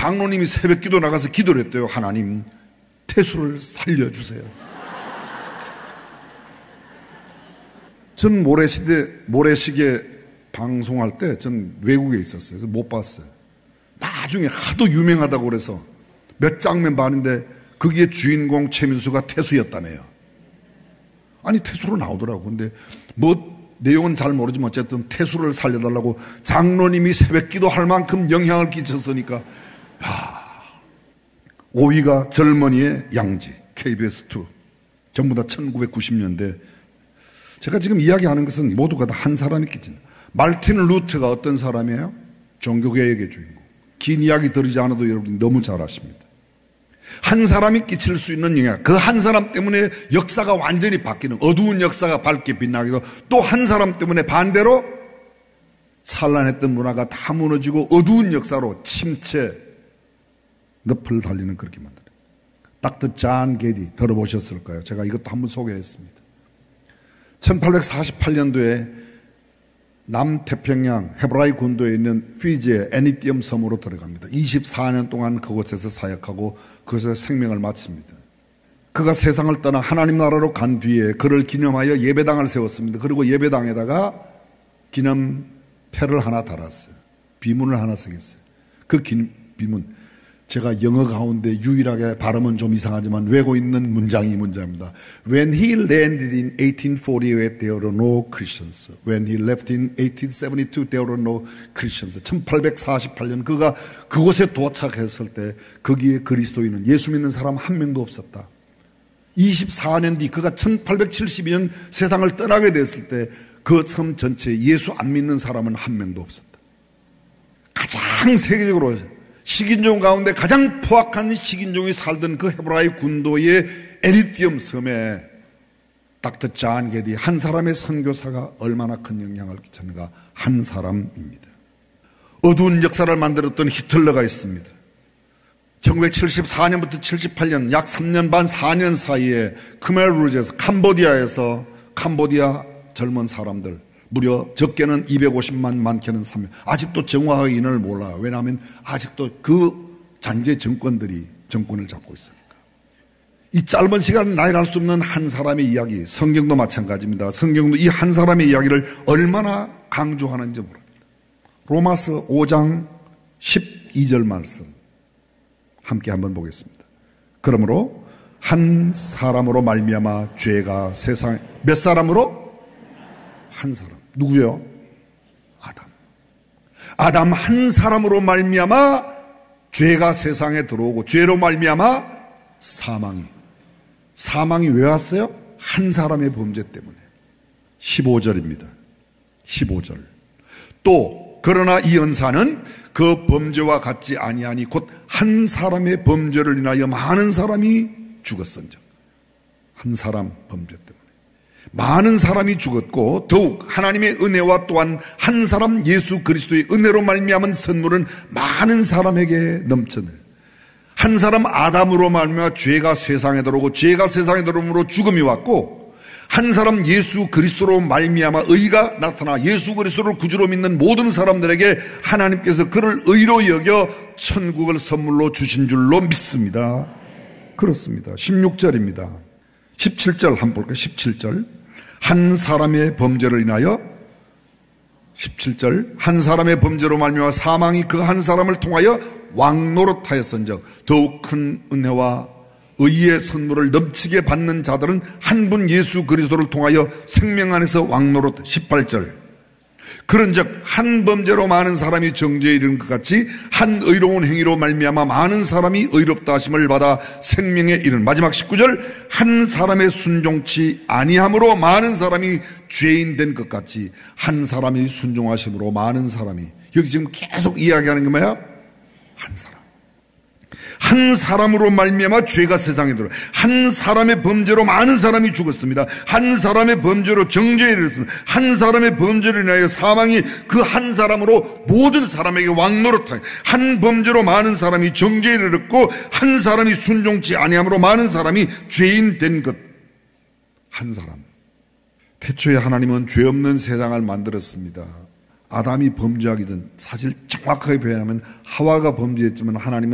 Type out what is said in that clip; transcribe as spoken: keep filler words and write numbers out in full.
장로님이 새벽 기도 나가서 기도를 했대요. 하나님, 태수를 살려주세요. 전 모래시대, 모래시계 방송할 때 전 외국에 있었어요. 못 봤어요. 나중에 하도 유명하다고 그래서 몇 장면 봤는데 거기에 주인공 최민수가 태수였다네요. 아니, 태수로 나오더라고. 근데 뭐 내용은 잘 모르지만 어쨌든 태수를 살려달라고 장로님이 새벽 기도할 만큼 영향을 끼쳤으니까. 오 위가 젊은이의 양지, 케이비에스 투. 전부 다 천구백구십 년대. 제가 지금 이야기하는 것은 모두가 다 한 사람이 끼친. 말틴 루터가 어떤 사람이에요? 종교개혁의 주인공. 긴 이야기 드리지 않아도 여러분 너무 잘 아십니다. 한 사람이 끼칠 수 있는 영향, 그 한 사람 때문에 역사가 완전히 바뀌는, 어두운 역사가 밝게 빛나기도, 또 한 사람 때문에 반대로 찬란했던 문화가 다 무너지고 어두운 역사로 침체, 늪을 달리는 그렇게 만들어요. 닥터 존 게디 들어보셨을까요? 제가 이것도 한번 소개했습니다. 천팔백사십팔 년도에 남태평양 헤브라이 군도에 있는 피지의 애니띠엄 섬으로 들어갑니다. 이십사 년 동안 그곳에서 사역하고 그것에서 생명을 마칩니다. 그가 세상을 떠나 하나님 나라로 간 뒤에 그를 기념하여 예배당을 세웠습니다. 그리고 예배당에다가 기념패를 하나 달았어요. 비문을 하나 새겼어요. 그 긴 비문, 제가 영어 가운데 유일하게 발음은 좀 이상하지만 외고 있는 문장이 이 문장입니다. When he landed in eighteen forty-eight, there were no Christians. When he left in eighteen seventy-two, there were no Christians. 천팔백사십팔 년 그가 그곳에 도착했을 때 거기에 그리스도인은, 예수 믿는 사람 한 명도 없었다. 이십사 년 뒤 그가 천팔백칠십이 년 세상을 떠나게 됐을 때 그 섬 전체에 예수 안 믿는 사람은 한 명도 없었다. 가장 세계적으로 식인종 가운데 가장 포악한 식인종이 살던 그 헤브라이 군도의 애니띠엄 섬에 닥터 존 게디, 한 사람의 선교사가 얼마나 큰 영향을 끼쳤는가. 한 사람입니다. 어두운 역사를 만들었던 히틀러가 있습니다. 천구백칠십사 년부터 칠십팔 년 약 삼 년 반 사 년 사이에 크멜루즈에서, 캄보디아에서, 캄보디아 젊은 사람들 무려 적게는 이백오십만, 많게는 삼 명. 아직도 정확하게 인원을 몰라요. 왜냐하면 아직도 그 잔재 정권들이 정권을 잡고 있으니까. 이 짧은 시간 나열할 수 없는 한 사람의 이야기, 성경도 마찬가지입니다. 성경도 이 한 사람의 이야기를 얼마나 강조하는지 모릅니다. 로마서 오 장 십이 절 말씀 함께 한번 보겠습니다. 그러므로 한 사람으로 말미암아 죄가 세상에, 몇 사람으로? 한 사람. 누구요? 아담. 아담 한 사람으로 말미암아 죄가 세상에 들어오고, 죄로 말미암아 사망이. 사망이 왜 왔어요? 한 사람의 범죄 때문에. 십오 절입니다. 십오 절. 또 그러나 이 은사는 그 범죄와 같지 아니하니 곧 한 사람의 범죄를 인하여 많은 사람이 죽었은즉. 한 사람 범죄 때문에 많은 사람이 죽었고, 더욱 하나님의 은혜와 또한 한 사람 예수 그리스도의 은혜로 말미암은 선물은 많은 사람에게 넘쳐는, 한 사람 아담으로 말미암아 죄가 세상에 들어오고, 죄가 세상에 들어옴으로 죽음이 왔고, 한 사람 예수 그리스도로 말미암아 의가 나타나 예수 그리스도를 구주로 믿는 모든 사람들에게 하나님께서 그를 의로 여겨 천국을 선물로 주신 줄로 믿습니다. 그렇습니다. 십육 절입니다. 십칠 절 한번 볼까요? 십칠 절. 한 사람의 범죄를 인하여, 십칠 절, 한 사람의 범죄로 말미암아 사망이 그 한 사람을 통하여 왕노릇하였은즉 더욱 큰 은혜와 의의 선물을 넘치게 받는 자들은 한 분 예수 그리스도를 통하여 생명 안에서 왕노릇. 십팔 절. 그런즉 한 범죄로 많은 사람이 정죄에 이르는 것 같이 한 의로운 행위로 말미암아 많은 사람이 의롭다 하심을 받아 생명에 이르는. 마지막 십구 절. 한 사람의 순종치 아니함으로 많은 사람이 죄인 된 것 같이 한 사람이 순종하심으로 많은 사람이. 여기 지금 계속 이야기하는 게 뭐야? 한 사람. 한 사람으로 말미암아 죄가 세상에 들어, 한 사람의 범죄로 많은 사람이 죽었습니다. 한 사람의 범죄로 정죄에 이르렀습니다. 한 사람의 범죄로 인하여 사망이 그 한 사람으로 모든 사람에게 왕노릇하여, 한 범죄로 많은 사람이 정죄에 이르렀고, 한 사람이 순종치 아니함으로 많은 사람이 죄인 된 것. 한 사람. 태초에 하나님은 죄 없는 세상을 만들었습니다. 아담이 범죄하기 전, 사실 정확하게 표현하면 하와가 범죄했지만 하나님은